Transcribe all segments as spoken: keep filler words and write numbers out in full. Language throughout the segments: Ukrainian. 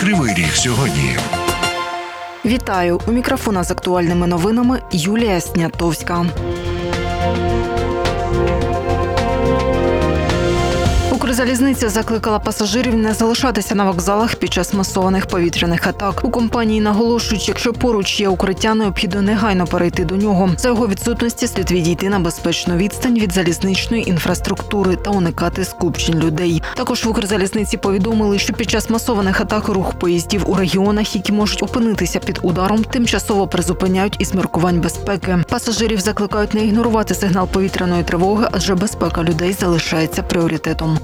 Кривий Ріг сьогодні. Вітаю! У мікрофона з актуальними новинами Юлія Снятовська. Укрзалізниця закликала пасажирів не залишатися на вокзалах під час масованих повітряних атак. У компанії наголошують, якщо поруч є укриття, необхідно негайно перейти до нього. За його відсутності слід відійти на безпечну відстань від залізничної інфраструктури та уникати скупчень людей. Також в Укрзалізниці повідомили, що під час масованих атак рух поїздів у регіонах, які можуть опинитися під ударом, тимчасово призупиняють із міркувань безпеки. Пасажирів закликають не ігнорувати сигнал повітряної тривоги, адже безпека людей залишається пріоритетом.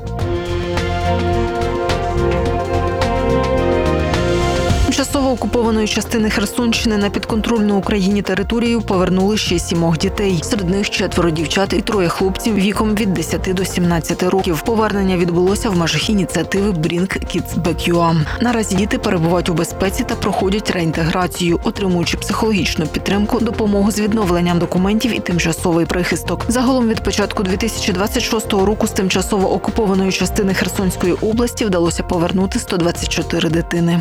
Тимчасово окупованої частини Херсонщини на підконтрольну Україні територію повернули ще сімох дітей. Серед них четверо дівчат і троє хлопців віком від десяти до сімнадцяти років. Повернення відбулося в межах ініціативи Bring Kids Back ю а. Наразі діти перебувають у безпеці та проходять реінтеграцію, отримуючи психологічну підтримку, допомогу з відновленням документів і тимчасовий прихисток. Загалом від початку дві тисячі двадцять шостого року з тимчасово окупованої частини Херсонської області вдалося повернути сто двадцять чотири дитини.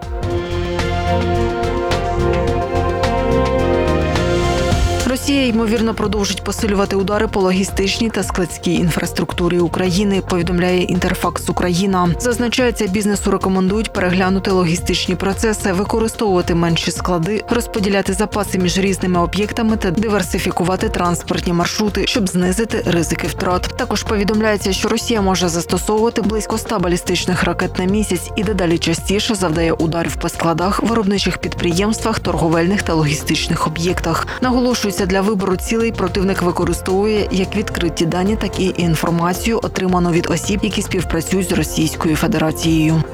Росія, ймовірно, продовжить посилювати удари по логістичній та складській інфраструктурі України, повідомляє Інтерфакс Україна. Зазначається, бізнесу рекомендують переглянути логістичні процеси, використовувати менші склади, розподіляти запаси між різними об'єктами та диверсифікувати транспортні маршрути, щоб знизити ризики втрат. Також повідомляється, що Росія може застосовувати близько ста балістичних ракет на місяць і дедалі частіше завдає ударів по складах, виробничих підприємствах, торговельних та логістичних об'єктах. Наголошується, для вибору цілей противник використовує як відкриті дані, так і інформацію, отриману від осіб, які співпрацюють з Російською Федерацією.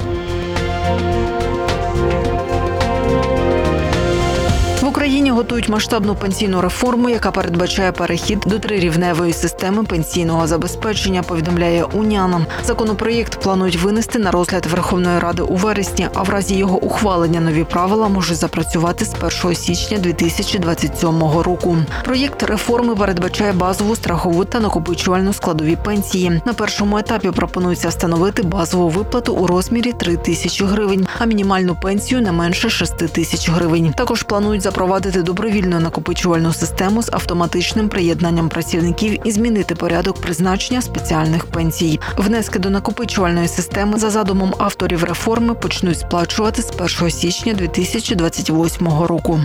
В Україні готують масштабну пенсійну реформу, яка передбачає перехід до трирівневої системи пенсійного забезпечення, повідомляє Уніан. Законопроєкт планують винести на розгляд Верховної Ради у вересні, а в разі його ухвалення нові правила можуть запрацювати з першого січня дві тисячі двадцять сьомого року. Проєкт реформи передбачає базову, страхову та накопичувальну складові пенсії. На першому етапі пропонується встановити базову виплату у розмірі три тисячі гривень, а мінімальну пенсію не менше шести тисяч гривень. Також планують запровадити добровільну накопичувальну систему з автоматичним приєднанням працівників і змінити порядок призначення спеціальних пенсій. Внески до накопичувальної системи за задумом авторів реформи почнуть сплачувати з першого січня дві тисячі двадцять восьмого року.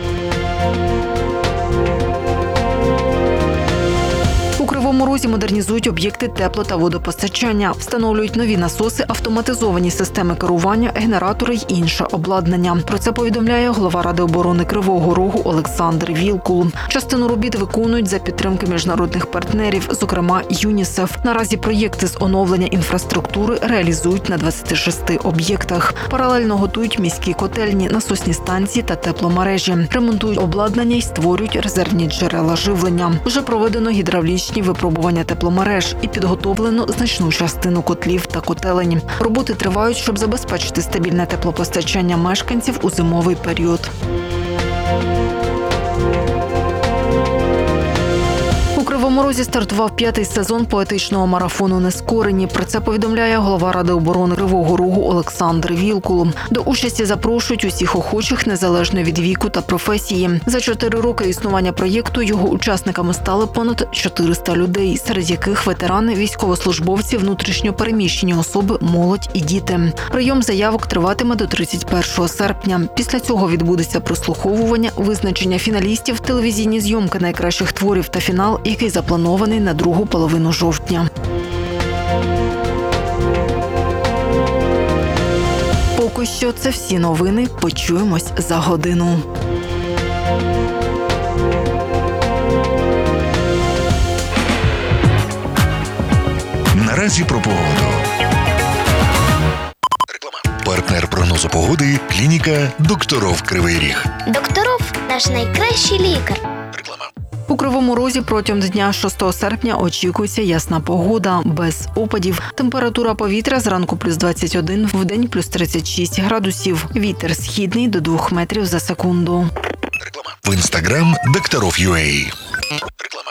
У Кривому Розі модернізують об'єкти тепло- та водопостачання, встановлюють нові насоси, автоматизовані системи керування, генератори й інше обладнання. Про це повідомляє голова Ради оборони Кривого Рогу Олександр Вілкул. Частину робіт виконують за підтримки міжнародних партнерів, зокрема ЮНІСЕФ. Наразі проєкти з оновлення інфраструктури реалізують на двадцяти шести об'єктах. Паралельно готують міські котельні, насосні станції та тепломережі. Ремонтують обладнання й створюють резервні джерела живлення. Вже проведено гідравлічні випробування тепломереж і підготовлено значну частину котлів та котелень. Роботи тривають, щоб забезпечити стабільне теплопостачання мешканців у зимовий період. У Кривому Розі стартував п'ятий сезон поетичного марафону «Нескорені». Про це повідомляє голова Ради оборони Кривого Рогу Олександр Вілкул. До участі запрошують усіх охочих, незалежно від віку та професії. За чотири роки існування проєкту його учасниками стали понад чотириста людей, серед яких ветерани, військовослужбовці, внутрішньо переміщені особи, молодь і діти. Прийом заявок триватиме до тридцять першого серпня. Після цього відбудеться прослуховування, визначення фіналістів, телевізійні зйомки найкращих творів та фінал, який запланований на другу половину жовтня. Поки що це всі новини. Почуємось за годину. Наразі про погоду. Реклама. Партнер прогнозу погоди – клініка «Докторов Кривий Ріг». Докторов – наш найкращий лікар. Реклама. У Кривому Розі протягом дня шостого серпня очікується ясна погода, без опадів. Температура повітря зранку плюс двадцять один, вдень плюс тридцять шість градусів. Вітер східний до двох метрів за секунду. Реклама. В інстаграм «Докторов ю а». Реклама.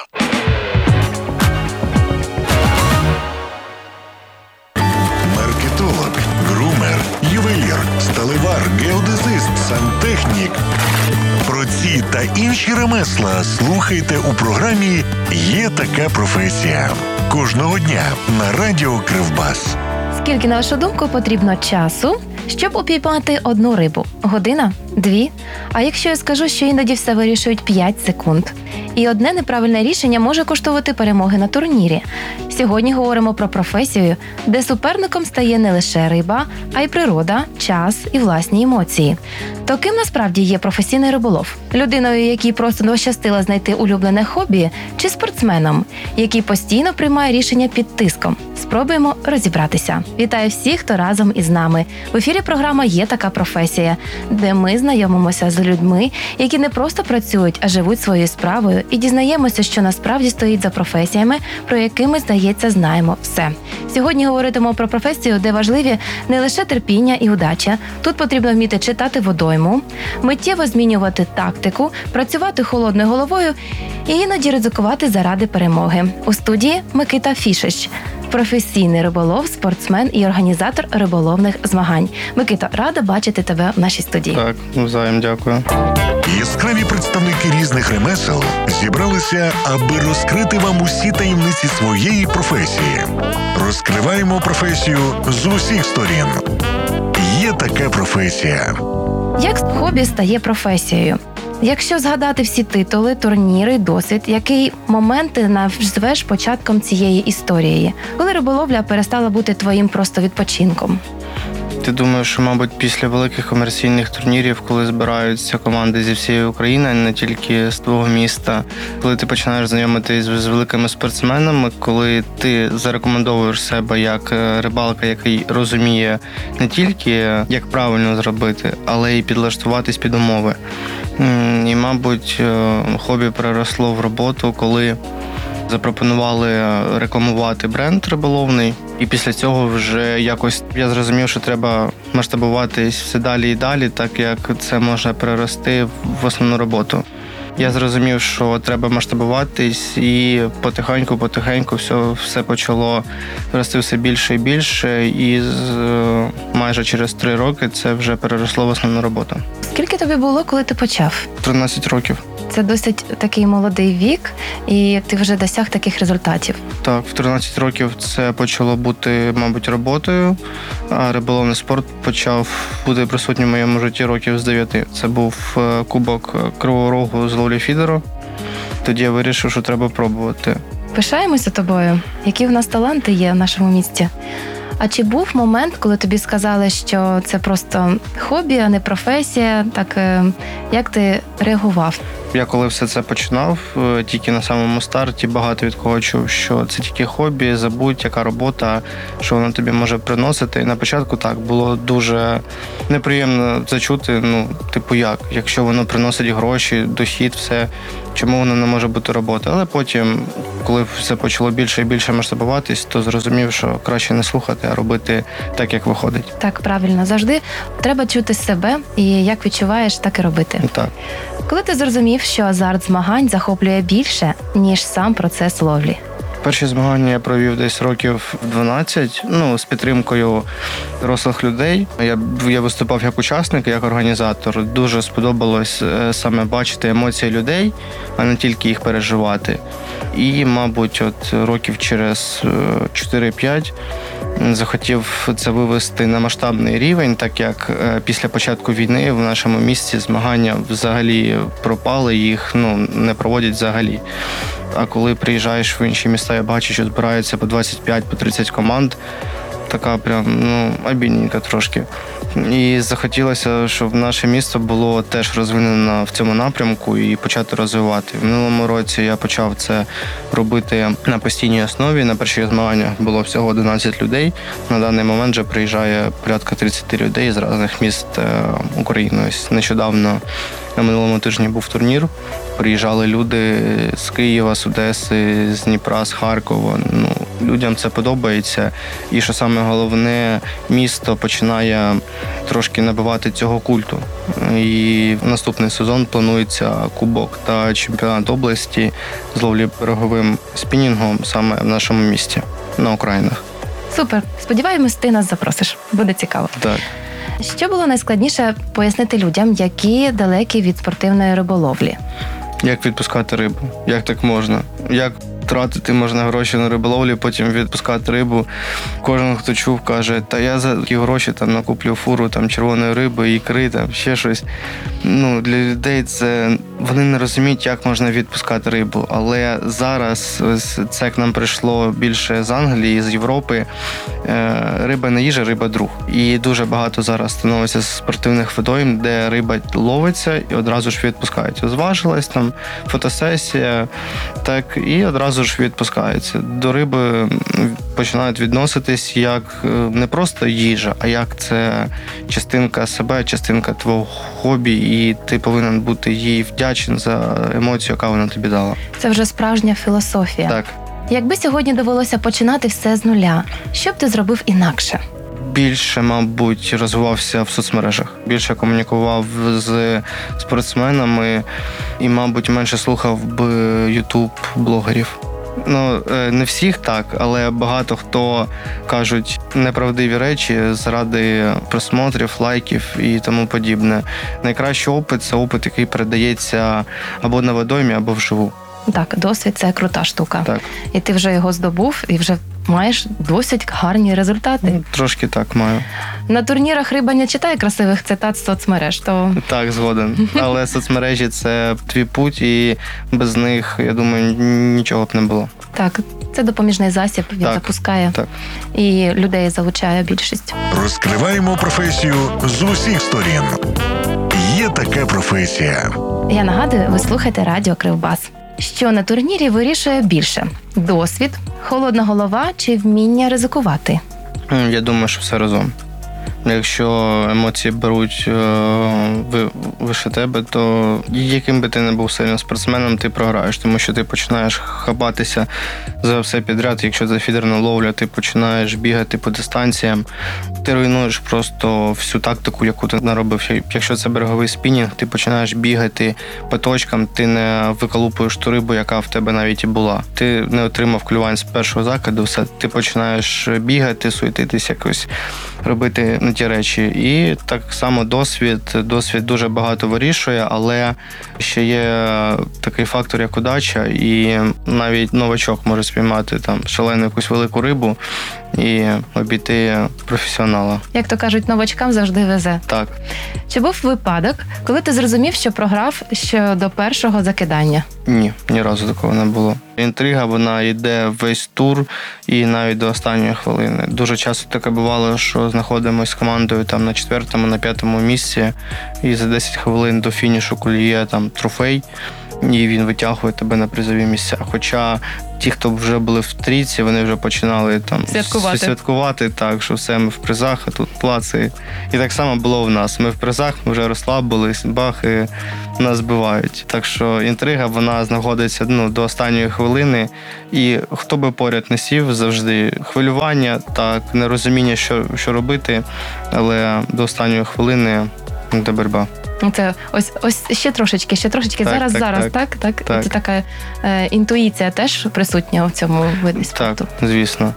Маркетолог, грумер, ювелір, сталевар, геодезист, сантехнік. Про ці та інші ремесла слухайте у програмі «Є така професія». Кожного дня на радіо Кривбас. Скільки, на вашу думку, потрібно часу, щоб упіймати одну рибу? Година? Дві? А якщо я скажу, що іноді все вирішують п'ять секунд? І одне неправильне рішення може коштувати перемоги на турнірі. Сьогодні говоримо про професію, де суперником стає не лише риба, а й природа, час і власні емоції. То ким насправді є професійний риболов? Людиною, якій просто пощастило знайти улюблене хобі, чи спортсменом, який постійно приймає рішення під тиском? Спробуємо розібратися. Вітаю всіх, хто разом із нами. В ефірі програма «Є така професія», де ми знайомимося з людьми, які не просто працюють, а живуть своєю справою, і дізнаємося, що насправді стоїть за професіями, про які ми, здається, знаємо все. Сьогодні говоритимо про професію, де важливі не лише терпіння і удача. Тут потрібно вміти читати водойму, миттєво змінювати тактику, працювати холодною головою і іноді ризикувати заради перемоги. У студії Микита Фішич, професійний риболов, спортсмен і організатор риболовних змагань. Микито, рада бачити тебе в нашій студії. Так, навзаєм, дякую. Яскраві представники різних ремесел зібралися, аби розкрити вам усі таємниці своєї професії. Розкриваємо професію з усіх сторін. Є така професія. Як хобі стає професією? Якщо згадати всі титули, турніри, досвід, який момент ти назвеш початком цієї історії? Коли риболовля перестала бути твоїм просто відпочинком? Ти думаєш, що, мабуть, після великих комерційних турнірів, коли збираються команди зі всієї України, а не тільки з твого міста, коли ти починаєш знайомитись з великими спортсменами, коли ти зарекомендовуєш себе як рибалка, який розуміє не тільки, як правильно зробити, але й підлаштуватись під умови. І, мабуть, хобі переросло в роботу, коли запропонували рекламувати бренд риболовний. І після цього вже якось я зрозумів, що треба масштабуватись все далі і далі, так як це може перерости в основну роботу. Я зрозумів, що треба масштабуватись, і потихеньку-потихеньку все, все почало рости все більше і більше, і з, майже через три роки це вже переросло в основну роботу. Скільки тобі було, коли ти почав? тринадцять років. Це досить такий молодий вік, і ти вже досяг таких результатів. Так, в тринадцять років це почало бути, мабуть, роботою, а риболовний спорт почав бути присутнім в моєму житті років з дев'яти. Це був кубок Кривого Рогу з ловлі фідеру. Тоді я вирішив, що треба пробувати. Пишаємося тобою. Які в нас таланти є в нашому місті? А чи був момент, коли тобі сказали, що це просто хобі, а не професія? Так, як ти реагував? Я коли все це починав, тільки на самому старті багато від кого чув, що це тільки хобі, забудь, яка робота, що вона тобі може приносити. І на початку так, було дуже неприємно це чути, ну, типу як, якщо воно приносить гроші, дохід, все, чому воно не може бути робота. Але потім, коли все почало більше і більше масштабуватись, то зрозумів, що краще не слухати, а робити так, як виходить. Так, правильно. Завжди треба чути себе, і як відчуваєш, так і робити. Так. Коли ти зрозумів, що азарт змагань захоплює більше, ніж сам процес ловлі? Перші змагання я провів десь років дванадцять, ну, з підтримкою дорослих людей. Я, я виступав як учасник, як організатор. Дуже сподобалось саме бачити емоції людей, а не тільки їх переживати. І, мабуть, от років через чотири-п'ять захотів це вивести на масштабний рівень, так як після початку війни в нашому місті змагання взагалі пропали, їх ну, не проводять взагалі. А коли приїжджаєш в інші міста, я бачу, що збираються по двадцять п'ять, по тридцять команд. Така прям, ну, обідненька трошки. І захотілося, щоб наше місто було теж розвинено в цьому напрямку і почати розвивати. В минулому році я почав це робити на постійній основі. На перших змаганнях було всього одинадцять людей. На даний момент вже приїжджає порядка тридцять людей з різних міст України. Ось нещодавно на минулому тижні був турнір. Приїжджали люди з Києва, з Одеси, з Дніпра, з Харкова. Ну, людям це подобається. І що саме головне, місто починає трошки набивати цього культу. І наступний сезон планується кубок та чемпіонат області з ловлі береговим спінінгом саме в нашому місті, на окраїнах. Супер. Сподіваємось, ти нас запросиш. Буде цікаво. Так. Що було найскладніше пояснити людям, які далекі від спортивної риболовлі? Як відпускати рибу? Як так можна? Як тратити можна гроші на риболовлю, потім відпускати рибу? Кожен, хто чув, каже, та я за такі гроші там накуплю фуру там, червоної риби, ікри, там, ще щось. Ну, для людей це... Вони не розуміють, як можна відпускати рибу. Але зараз, ось це як нам прийшло більше з Англії, з Європи, риба не їжа, риба друг. І дуже багато зараз становиться спортивних водойм, де риба ловиться і одразу ж відпускається. Зважилась там, фотосесія, так, і одразу ж відпускається. До риби починають відноситись як не просто їжа, а як це частинка себе, частинка твого хобі, і ти повинен бути їй вдячний за емоцію, яка вона тобі дала. Це вже справжня філософія. Так. Якби сьогодні довелося починати все з нуля, що б ти зробив інакше? Більше, мабуть, розвивався в соцмережах. Більше комунікував з спортсменами і, мабуть, менше слухав б ютуб-блогерів. Ну, не всіх так, але багато хто кажуть неправдиві речі заради просмотрів, лайків і тому подібне. Найкращий опит – це опит, який передається або на водоймі, або вживу. Так, досвід – це крута штука. Так. І ти вже його здобув, і вже маєш досить гарні результати. Трошки так маю. На турнірах риба не читає красивих цитат з соцмереж, то... Так, згоден. Але соцмережі – це твій путь, і без них, я думаю, нічого б не було. Так, це допоміжний засіб, він так, запускає так. і людей залучає більшість. Розкриваємо професію з усіх сторін. Є така професія. Я нагадую, ви слухаєте радіо Кривбас. Що на турнірі вирішує більше? Досвід, холодна голова чи вміння ризикувати? Я думаю, що все разом. Якщо емоції беруть вище тебе, то яким би ти не був сильним спортсменом, ти програєш, тому що ти починаєш хапатися за все підряд. Якщо це фідерна ловля, ти починаєш бігати по дистанціям, ти руйнуєш просто всю тактику, яку ти наробив. Якщо це береговий спінінг, ти починаєш бігати по точкам, ти не виколупуєш ту рибу, яка в тебе навіть і була. Ти не отримав клювань з першого закиду, все, ти починаєш бігати, суетитись якось, робити не ті речі. І так само досвід. Досвід дуже багато вирішує, але ще є такий фактор, як удача, і навіть новачок може спіймати там шалену якусь велику рибу і обійти професіонала. Як то кажуть, новачкам завжди везе. Так. Чи був випадок, коли ти зрозумів, що програв ще до першого закидання? Ні, ні разу такого не було. Інтрига, вона йде весь тур і навіть до останньої хвилини. Дуже часто таке бувало, що знаходимося з командою там на четвертому, на п'ятому місці, і за десять хвилин до фінішу кульє там трофей, і він витягує тебе на призові місця. Хоча ті, хто вже були в трійці, вони вже починали там святкувати. святкувати, так, що все, ми в призах, а тут плаци. І так само було в нас. Ми в призах, ми вже розслабились, бах, і нас збивають. Так що інтрига, вона знаходиться ну, до останньої хвилини, і хто би поряд не сів, завжди хвилювання, так, нерозуміння, що, що робити, але до останньої хвилини йде боротьба. Це ось ось ще трошечки, ще трошечки. Так, зараз, так, зараз, так, так, так. так. Це така е, інтуїція теж присутня в цьому виді спорту. Так, звісно.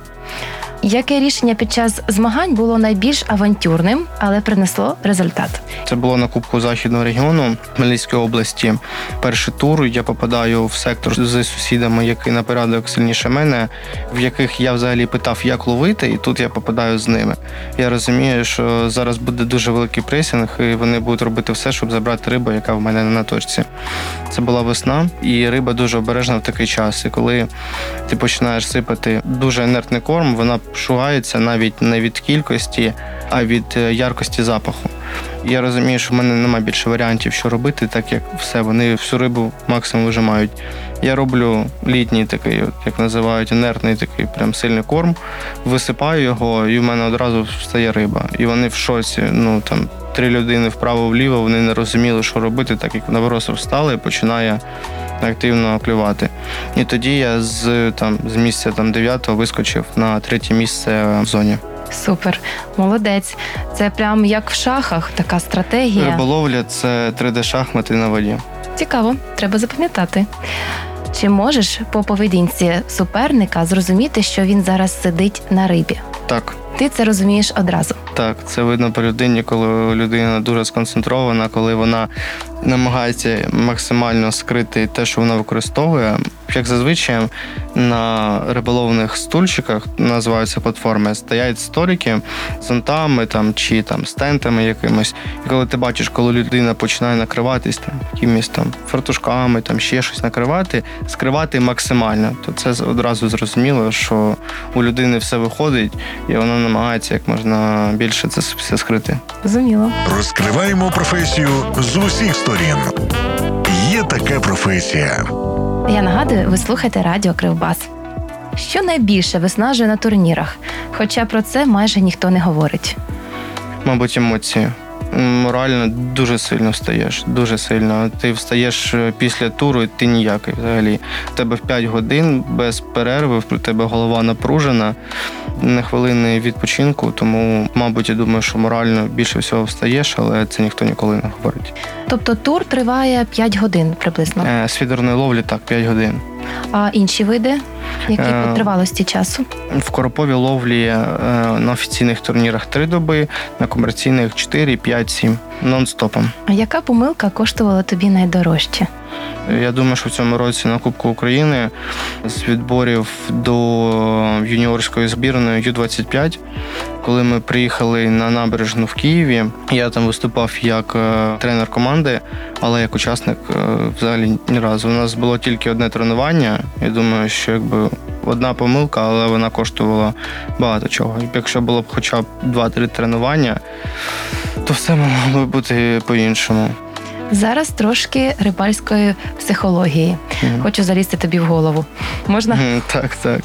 Яке рішення під час змагань було найбільш авантюрним, але принесло результат? Це було на Кубку Західного регіону Хмельницької області. Перший тур, я попадаю в сектор з сусідами, який на порядок сильніше мене, в яких я взагалі питав, як ловити, і тут я попадаю з ними. Я розумію, що зараз буде дуже великий пресінг, і вони будуть робити все, щоб забрати рибу, яка в мене на точці. Це була весна, і риба дуже обережна в такий час. І коли ти починаєш сипати дуже інертний корм, вона шугається навіть не від кількості, а від яркості запаху. Я розумію, що в мене немає більше варіантів, що робити, так як все, вони всю рибу максимум вижимають. Я роблю літній такий, як називають, інертний такий прям сильний корм, висипаю його, і в мене одразу встає риба. І вони в шоці, ну там три людини вправо-вліво, вони не розуміли, що робити, так як Новоросов встали і починає активно клювати. І тоді я з, там, з місця там, дев'ятого вискочив на третє місце в зоні. Супер, молодець. Це прям як в шахах, така стратегія. Риболовля – це три де-шахмати на воді. Цікаво, треба запам'ятати. Чи можеш по поведінці суперника зрозуміти, що він зараз сидить на рибі? Так, Ти це розумієш одразу. Так, це видно по людині, коли людина дуже сконцентрована, коли вона намагається максимально скрити те, що вона використовує. Як зазвичай на риболовних стульчиках, називаються платформи, стоять столики з зонтами там, чи там, з тентами якимось. І коли ти бачиш, коли людина починає накриватись там, якимись там фартушками, там, ще щось накривати, скривати максимально, то це одразу зрозуміло, що у людини все виходить, і вона намагається як можна більше це все скрити. Зрозуміло. Розкриваємо професію з усіх сторін. Є така професія. Я нагадую, ви слухаєте радіо Кривбас. Що найбільше виснажує на турнірах? Хоча про це майже ніхто не говорить. Мабуть, емоції. Морально дуже сильно встаєш, дуже сильно. Ти встаєш після туру, і ти ніякий взагалі. У тебе в п'ять годин без перерви, у тебе голова напружена, не хвилини відпочинку, тому, мабуть, я думаю, що морально більше всього встаєш, але це ніхто ніколи не говорить. Тобто тур триває п'ять годин приблизно? З фідерної ловлі так, п'ять годин. А інші види? Які Е, по тривалості часу? В короповій ловлі е, на офіційних турнірах три доби, на комерційних чотири, п'ять, сім. Нон-стопом. А яка помилка коштувала тобі найдорожче? Я думаю, що в цьому році на Кубку України з відборів до юніорської збірної ю двадцять п'ять, коли ми приїхали на набережну в Києві, я там виступав як тренер команди, але як учасник взагалі ні разу. У нас було тільки одне тренування. Я думаю, що якби одна помилка, але вона коштувала багато чого. Якщо було б хоча б два-три тренування, то все могло б бути по-іншому. Зараз трошки рибальської психології. Mm. Хочу залізти тобі в голову. Можна? Mm, так, так.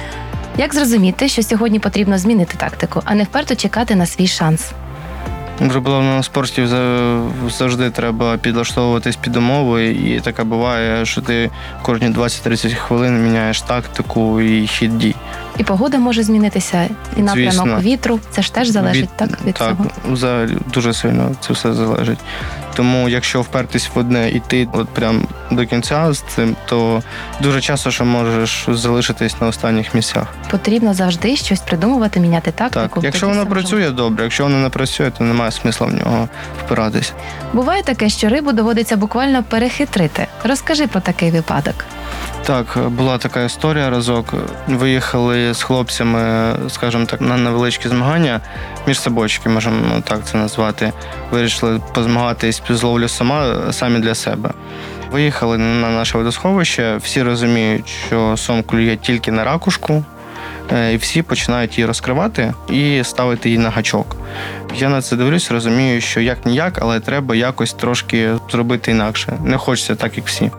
Як зрозуміти, що сьогодні потрібно змінити тактику, а не вперто чекати на свій шанс? В риболовному спорті завжди треба підлаштовуватись під умови, і таке буває, що ти кожні двадцять-тридцять хвилин міняєш тактику і хід дій. І погода може змінитися, і напрямок Звісно. вітру. Це ж теж залежить від, так від так, цього? Так, взагалі дуже сильно це все залежить. Тому якщо впертись в одне і ти от прям до кінця з цим, то дуже часто що можеш залишитись на останніх місцях. Потрібно завжди щось придумувати, міняти тактику. Так, якщо Тоді воно все працює, може. добре. Якщо воно не працює, то немає смисла в нього впиратись. Буває таке, що рибу доводиться буквально перехитрити. Розкажи про такий випадок. Так, була така історія разок. Виїхали з хлопцями, скажімо так, на невеличкі змагання між собойчики, можемо так це назвати. Вирішили позмагатись з ловлю сама, самі для себе. Виїхали на наше водосховище, всі розуміють, що сом клює тільки на ракушку, і всі починають її розкривати і ставити її на гачок. Я на це дивлюсь, розумію, що як-ніяк, але треба якось трошки зробити інакше. Не хочеться так, як всі.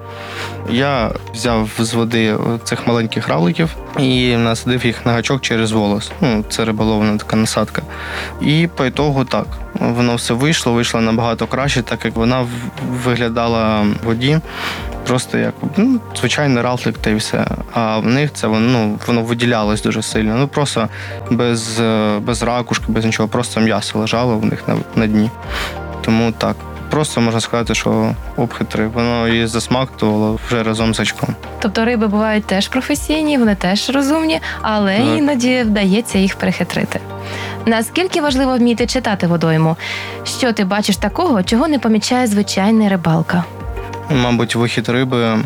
Я взяв з води цих маленьких равликів і насадив їх на гачок через волос. Ну, це риболовна така насадка. І по ітогу так. Воно все вийшло, вийшло набагато краще, так як вона виглядала в воді. Просто як ну, звичайний равлик та й все. А в них це воно, ну, воно виділялось дуже сильно. Ну просто без, без ракушки, без нічого, просто м'ясо лежало в них на, на дні. Тому так. Просто можна сказати, що обхитрив. Воно і засмактувало вже разом з очком. Тобто риби бувають теж професійні, вони теж розумні, але так. Іноді вдається їх перехитрити. Наскільки важливо вміти читати водойму? Що ти бачиш такого, чого не помічає звичайний рибалка? Мабуть, вихід риби,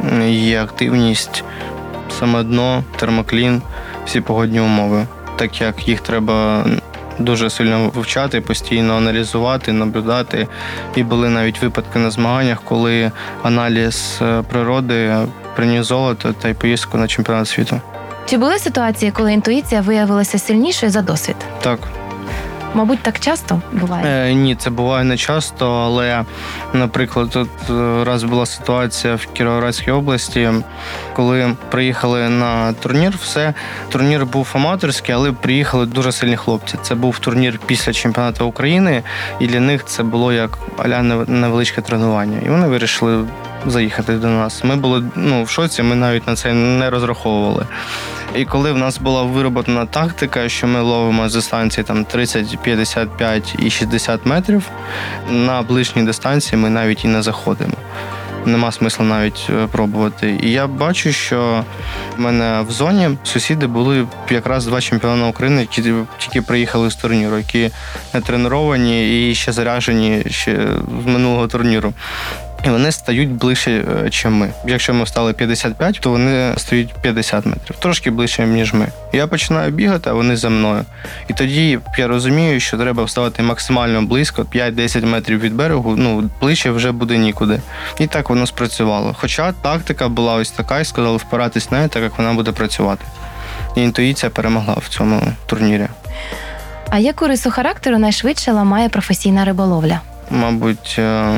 є активність, саме дно, термоклін, всі погодні умови. Так як їх треба дуже сильно вивчати, постійно аналізувати, наблюдати. І були навіть випадки на змаганнях, коли аналіз природи приніс золото та й поїздку на чемпіонат світу. Чи були ситуації, коли інтуїція виявилася сильнішою за досвід? Так. Мабуть, так часто буває? Е, ні, це буває не часто, але, наприклад, тут раз була ситуація в Кіровоградській області, коли приїхали на турнір, все, турнір був аматорський, але приїхали дуже сильні хлопці. Це був турнір після чемпіонату України, і для них це було як а-ля невеличке тренування. І вони вирішили заїхати до нас. Ми були ну, в шоці, ми навіть на це не розраховували. І коли в нас була вироблена тактика, що ми ловимо з дистанції там тридцять, п'ятдесят п'ять і шістдесят метрів, на ближній дистанції ми навіть і не заходимо. нема смисла навіть пробувати. І я бачу, що в мене в зоні сусіди були якраз два чемпіони України, які тільки приїхали з турніру, які не треновані і ще заряджені ще з минулого турніру. І вони стають ближче, ніж ми. Якщо ми стали п'ятдесят п'ять, то вони стають п'ятдесят метрів. Трошки ближче, ніж ми. Я починаю бігати, а вони за мною. І тоді я розумію, що треба вставати максимально близько, п'ять-десять метрів від берегу, ну, ближче вже буде нікуди. І так воно спрацювало. Хоча тактика була ось така, і сказали впиратись нею, так як вона буде працювати. І інтуїція перемогла в цьому турнірі. А яку рису характеру найшвидше ламає професійна риболовля? Мабуть,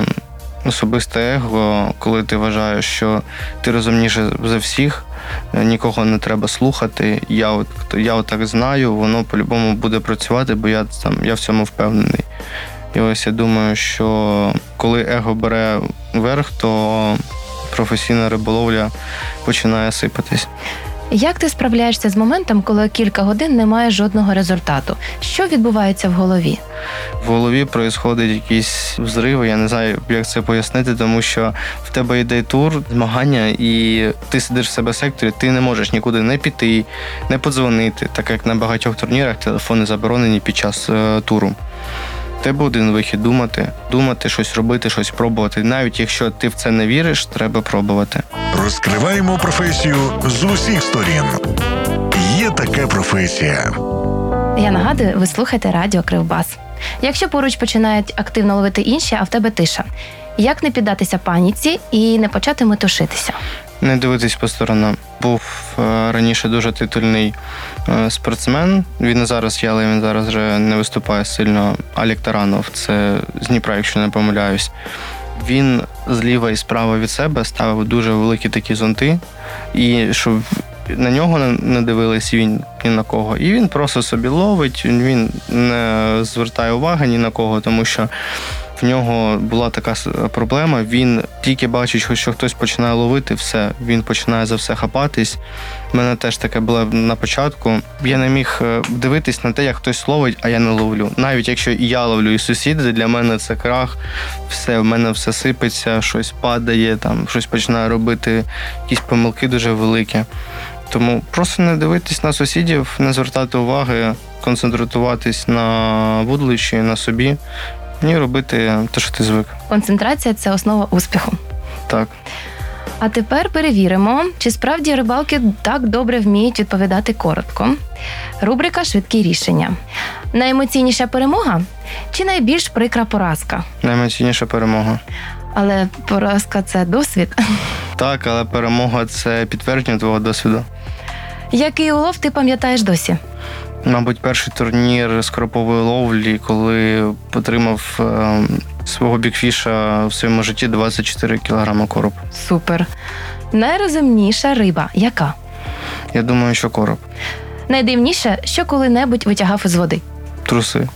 особисте его, коли ти вважаєш, що ти розумніше за всіх, нікого не треба слухати. Я от, я от так знаю, воно по-любому буде працювати, бо я, там, я в цьому впевнений. І ось я думаю, що коли его бере верх, то професійна риболовля починає сипатись. Як ти справляєшся з моментом, коли кілька годин немає жодного результату? Що відбувається в голові? В голові відбуваються якісь взриви, я не знаю, як це пояснити, тому що в тебе йде тур, змагання, і ти сидиш в себе в секторі, ти не можеш нікуди не піти, не подзвонити, так як на багатьох турнірах телефони заборонені під час е, туру. В тебе один вихід – думати, думати, щось робити, щось пробувати. Навіть якщо ти в це не віриш, треба пробувати. Розкриваємо професію з усіх сторін. Є така професія. Я нагадую, ви слухаєте радіо Кривбас. Якщо поруч починають активно ловити інші, а в тебе тиша. Як не піддатися паніці і не почати метушитися? Не дивитись по сторонам. Був е, раніше дуже титульний е, спортсмен. Він і зараз є, але він зараз вже не виступає сильно. Алік Таранов, це з Дніпра, якщо не помиляюсь. Він зліва і справа від себе ставив дуже великі такі зонти, і щоб на нього не дивились він ні на кого. І він просто собі ловить, він не звертає уваги ні на кого, тому що в нього була така проблема, він тільки бачить, що хтось починає ловити, все, він починає за все хапатись. У мене теж таке було на початку. Я не міг дивитись на те, як хтось ловить, а я не ловлю. Навіть якщо і я ловлю, і сусіди, для мене це крах, все, в мене все сипеться, щось падає, там, щось починає робити, якісь помилки дуже великі. Тому просто не дивитись на сусідів, не звертати уваги, концентруватись на вудлищі, на собі. І робити те, що ти звик. Концентрація – це основа успіху. Так. А тепер перевіримо, чи справді рибалки так добре вміють відповідати коротко. Рубрика «Швидкі рішення». Найемоційніша перемога чи найбільш прикра поразка? Найемоційніша перемога. Але поразка – це досвід. Так, але перемога – це підтвердження твого досвіду. Який улов ти пам'ятаєш досі? Мабуть, перший турнір з кропової ловлі, коли отримав е, свого бікфіша в своєму житті двадцять чотири кілограми короб. Супер. Найрозумніша риба яка? Я думаю, що короб. Найдивніше, що коли-небудь витягав із води? Труси.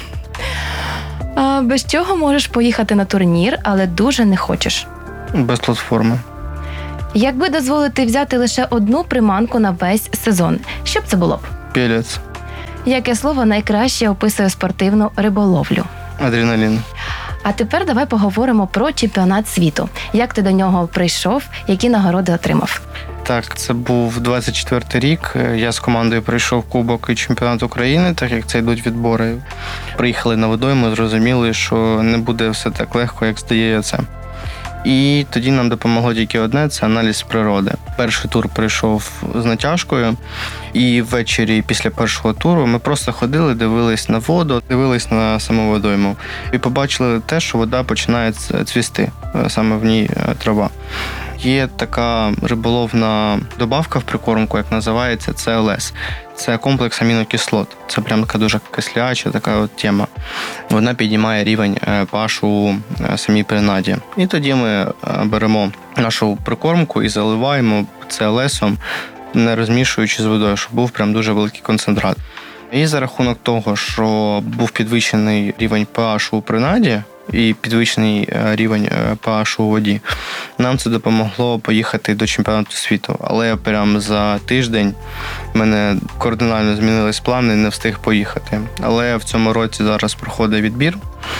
А без чого можеш поїхати на турнір, але дуже не хочеш? Без платформи. Якби дозволити взяти лише одну приманку на весь сезон, що б це було б? Пелець. Яке слово найкраще описує спортивну риболовлю? Адреналін. А тепер давай поговоримо про чемпіонат світу. Як ти до нього прийшов, які нагороди отримав? Так, це був двадцять четвертий рік. Я з командою прийшов Кубок і чемпіонат України, так як це йдуть відбори. Приїхали на водойму, зрозуміли, що не буде все так легко, як здається. І тоді нам допомогло тільки одне – це аналіз природи. Перший тур прийшов з натяжкою, і ввечері після першого туру ми просто ходили, дивились на воду, дивились на саму водойму. І побачили те, що вода починає цвісти, саме в ній трава. Є така риболовна добавка в прикормку, як називається, це ел ес. Це комплекс амінокислот. Це прям така дуже кисляча така от тема. Вона піднімає рівень pH у самій принаді. І тоді ми беремо нашу прикормку і заливаємо це ел есом, не розмішуючи з водою, щоб був прям дуже великий концентрат. І за рахунок того, що був підвищений рівень pH у принаді, і підвищений рівень pH у воді, нам це допомогло поїхати до чемпіонату світу. Але прямо за тиждень в мене кардинально змінились плани, не встиг поїхати. Але в цьому році зараз проходить відбір,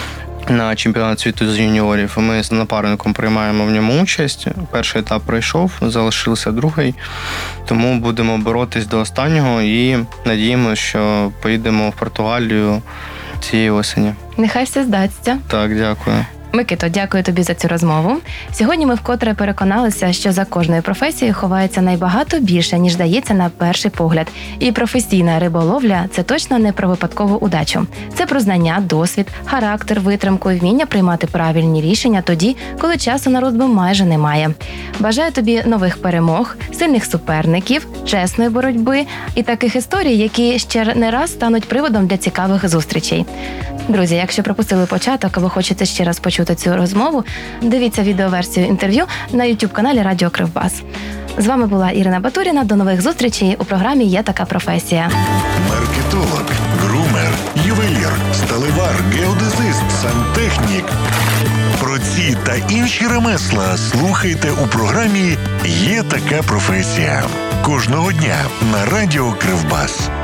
на чемпіонат світу з юніорів. Ми з напарником приймаємо в ньому участь. Перший етап пройшов, залишився другий. Тому будемо боротись до останнього і надіємося, що поїдемо в Португалію цієї осені. Нехай все здасться. Так, дякую. Микито, дякую тобі за цю розмову. Сьогодні ми вкотре переконалися, що за кожною професією ховається найбагато більше, ніж здається на перший погляд. І професійна риболовля – це точно не про випадкову удачу. Це про знання, досвід, характер, витримку і вміння приймати правильні рішення тоді, коли часу на розбив майже немає. Бажаю тобі нових перемог, сильних суперників, чесної боротьби і таких історій, які ще не раз стануть приводом для цікавих зустрічей. Друзі, якщо пропустили початок або хочете ще раз почути цю розмову, дивіться відеоверсію інтерв'ю на ютуб-каналі Радіо Кривбас. З вами була Ірина Батуріна. До нових зустрічей у програмі «Є така професія». Маркетолог, грумер, ювелір, сталевар, геодезист, сантехнік. Про ці та інші ремесла слухайте у програмі «Є така професія». Кожного дня на Радіо Кривбас.